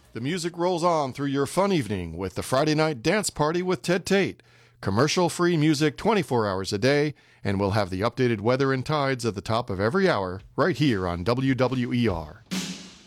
The music rolls on through your fun evening with the Friday Night Dance Party with Ted Tate. Commercial-free music 24 hours a day, and we'll have the updated weather and tides at the top of every hour right here on WWER.